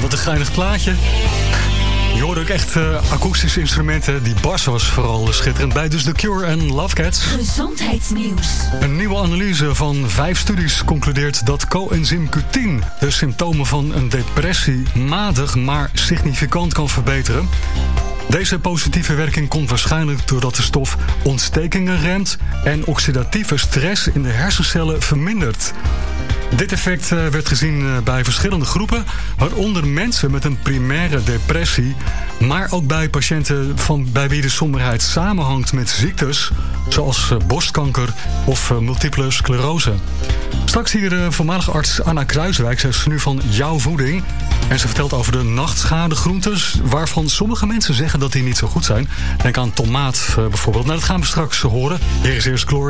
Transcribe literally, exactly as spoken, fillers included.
wat een geinig plaatje. Je hoorde ook echt uh, akoestische instrumenten. Die bas was vooral schitterend bij. Dus The Cure en Love Cats. Gezondheidsnieuws. Een nieuwe analyse van vijf studies concludeert dat coenzym Q tien de symptomen van een depressie matig, maar significant kan verbeteren. Deze positieve werking komt waarschijnlijk doordat de stof ontstekingen remt en oxidatieve stress in de hersencellen vermindert. Dit effect werd gezien bij verschillende groepen, waaronder mensen met een primaire depressie, maar ook bij patiënten van, bij wie de somberheid samenhangt met ziektes, zoals borstkanker of multiple sclerose. Straks hier de voormalige arts Anna Kruiswijk, zij is nu van Jouw Voeding. En ze vertelt over de nachtschadegroentes, waarvan sommige mensen zeggen dat die niet zo goed zijn. Denk aan tomaat bijvoorbeeld. Nou, dat gaan we straks horen. Hier is eerst Gloria.